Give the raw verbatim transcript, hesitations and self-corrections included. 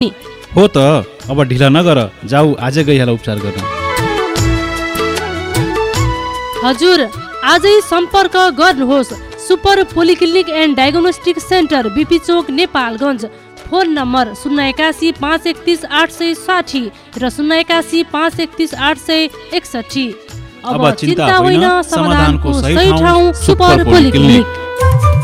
हो त, अब ढिला नगर, जाऊ आजै गइहाल उपचार गर्न। हजुर, आजै सम्पर्क गर्नुहोस् super polyclinic and diagnostic centre, BP Chowk, Nepalgunj. Phone number शून्य एकासी पाँच एकतिस आठ सय साठी र शून्य एकासी पाँच एकतिस आठ सय एकसठी। अब चिन्ता होइन, समाधानको सही ठाउँ सुपर पोलिक्लिनिक।